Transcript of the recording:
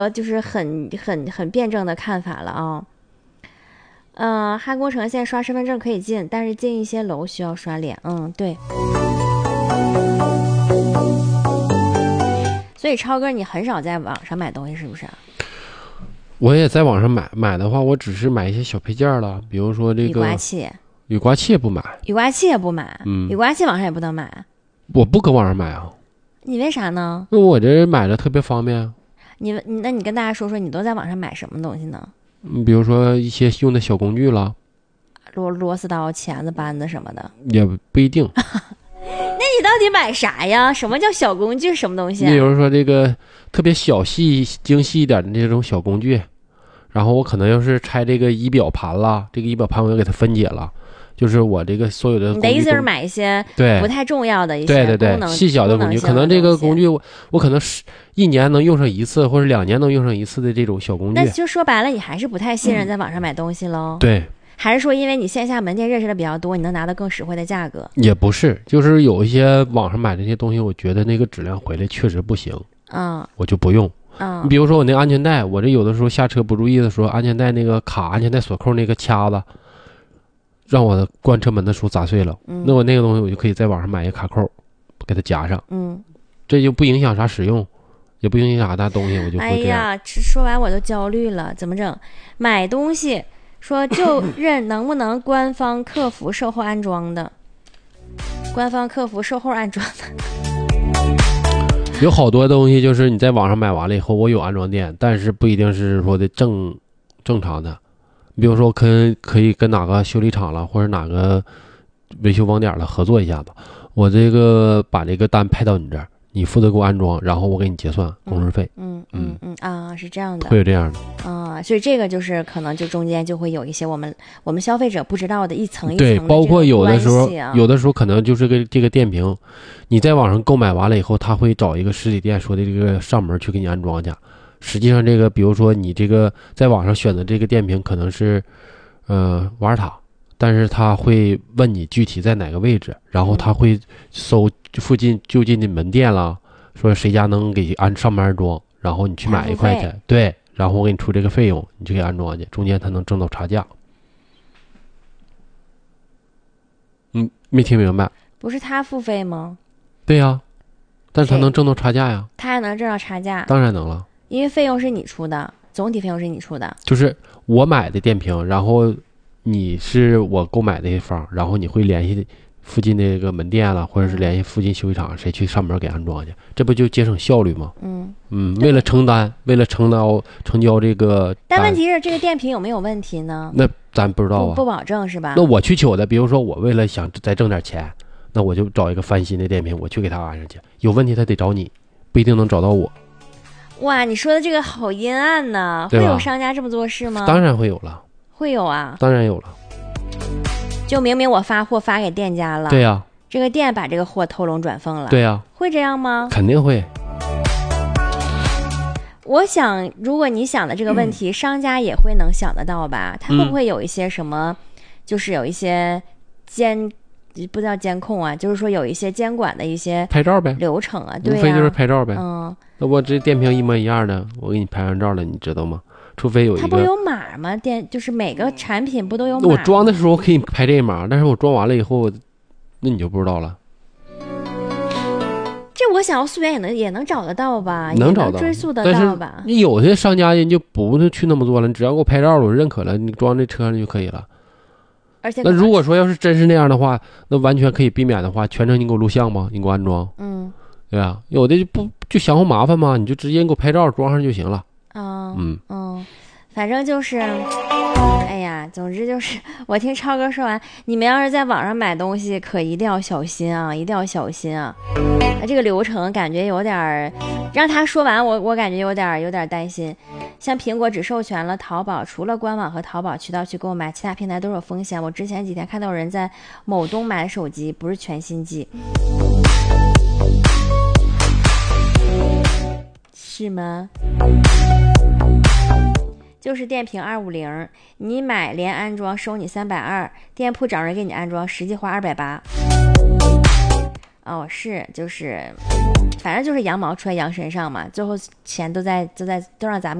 就是很辩证的看法了啊。汉宫城现在刷身份证可以进，但是进一些楼需要刷脸。对。所以超哥，你很少在网上买东西是不是？ 我也在网上买的话，我只是买一些小配件了，比如说这个雨刮器也不买， 雨刮器也不买，雨刮器网上也不能买。 我不搁网上买啊。 你为啥呢？ 因为我这买的特别方便。 那你跟大家说说，你都在网上买什么东西呢？ 比如说一些用的小工具了， 螺丝刀、钳子、扳子什么的， 也不一定。 那你到底买啥呀？什么叫小工具？什么东西？ 比如说这个特别小细、精细一点的这种小工具，然后我可能要是拆这个仪表盘了，这个仪表盘我要给它分解了，就是我这个所有的工具。 你的意思是买一些不太重要的一些功能细小的工具，可能这个工具我可能是1年能用上一次，或者2年能用上一次的这种小工具。 那就说白了，你还是不太信任在网上买东西喽？ 对。 还是说因为你线下门店认识的比较多，你能拿到更实惠的价格？ 也不是，就是有一些网上买的那些东西，我觉得那个质量回来确实不行，我就不用。你比如说我那个安全带，我这有的时候下车不注意的时候，安全带那个卡、安全带锁扣那个卡子，让我关车门的时候砸碎了。那我那个东西我就可以在网上买一个卡扣，给它夹上。这就不影响啥使用，也不影响啥大东西，我就会这样。 哎呀，说完我都焦虑了，怎么整？买东西。说就认能不能官方客服售后安装的，官方客服售后安装的， 有好多东西就是你在网上买完了以后，我有安装店，但是不一定是说的正常的。比如说可以跟哪个修理厂了，或者哪个维修网点了合作一下子，我这个把这个单派到你这儿，你负责给我安装，然后我给你结算工时费。 是这样的， 会有这样的所以这个就是可能就中间就会有一些我们消费者不知道的一层一层对，包括有的时候可能就是这个电瓶，你在网上购买完了以后，他会找一个实体店说的这个上门去给你安装去。实际上这个比如说你这个在网上选择这个电瓶可能是瓦尔塔，但是他会问你具体在哪个位置，然后他会搜附近就近的门店了，说谁家能给上门安装，然后你去买1块钱，对，然后我给你出这个费用，你就给安装去，中间他能挣到差价。没听明白？ 不是他付费吗？ 对呀，但是他能挣到差价呀。 他还能挣到差价？ 当然能了， 因为费用是你出的，总体费用是你出的。 就是我买的电瓶，然后你是我购买的一方，然后你会联系附近的一个门店了，或者是联系附近修理厂，谁去上门给安装去，这不就节省效率吗？为了成交这个， 但问题是这个电瓶有没有问题呢？ 那咱不知道啊， 不保证是吧？ 那我去求的，比如说我为了想再挣点钱，那我就找一个翻新的电瓶，我去给他安上去，有问题他得找你，不一定能找到我。 哇，你说的这个好阴暗呢，会有商家这么做事吗？ 当然会有了， 会有啊， 当然有了。 就明明我发货发给店家了， 对呀， 这个店把这个货偷龙转凤了， 对呀， 会这样吗？ 肯定会。 我想，如果你想的这个问题，商家也会能想得到吧？他会不会有一些什么，就是有一些不叫监控啊，就是说有一些监管的一些拍照呗流程啊，对呀， 无非就是拍照呗。 那我这电瓶一模一样的，我给你拍完照了，你知道吗？除非有一个， 它不有码吗？就是每个产品不都有码？ 我装的时候可以拍这一码，但是我装完了以后，那你就不知道了。 这我想要溯源也能找得到吧？ 能找到， 追溯得到吧？ 你有些商家人就不去那么做了，你只要给我拍照了，我认可了，你装这车上就可以了。 而且那如果说要是真是那样的话，那完全可以避免的话，全程你给我录像吗？你给我安装？对吧？有的就想好麻烦吗？你就直接给我拍照装上就行了。 反正就是，哎呀，总之就是，我听超哥说完，你们要是在网上买东西，可一定要小心啊，一定要小心啊！这个流程感觉有点，让他说完，我感觉有点担心。像苹果只授权了淘宝，除了官网和淘宝渠道去购买，其他平台都有风险。我之前几天看到有人在某东买的手机，不是全新机，是吗？就是电瓶250，你买连安装收你320，店铺找人给你安装，实际花280。 哦，是，就是，反正就是羊毛出在羊身上嘛，最后钱都让咱们